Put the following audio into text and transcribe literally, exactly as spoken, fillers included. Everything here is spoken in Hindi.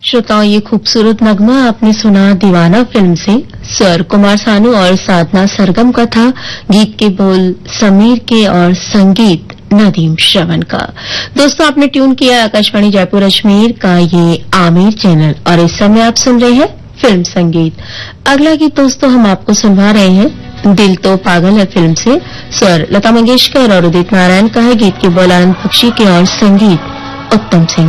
श्रोताओं, ये खूबसूरत नगमा आपने सुना दीवाना फिल्म से। स्वर कुमार सानू और साधना सरगम का था, गीत के बोल समीर के और संगीत नदीम श्रवण का। दोस्तों, आपने ट्यून किया आकाशवाणी जयपुर अजमेर का ये आमिर चैनल और इस समय आप सुन रहे हैं फिल्म संगीत। अगला गीत दोस्तों हम आपको सुनवा रहे हैं दिल तो पागल है फिल्म से। स्वर लता मंगेशकर और उदित नारायण का है, गीत के बोल आनंद बख्शी के और संगीत उत्तम सिंह